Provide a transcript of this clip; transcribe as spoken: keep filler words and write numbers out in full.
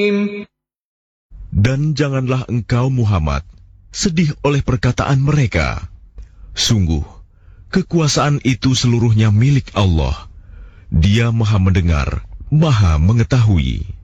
Dan janganlah engkau Muhammad sedih oleh perkataan mereka. Sungguh, kekuasaan itu seluruhnya milik Allah. Dia Maha Mendengar, Maha Mengetahui.